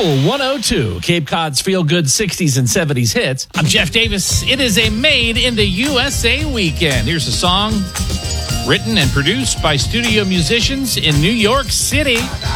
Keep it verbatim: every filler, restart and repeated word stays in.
Cool one oh two, Cape Cod's feel-good sixties and seventies hits. I'm Jeff Davis. It is a Made in the U S A weekend. Here's a song written and produced by studio musicians in New York City.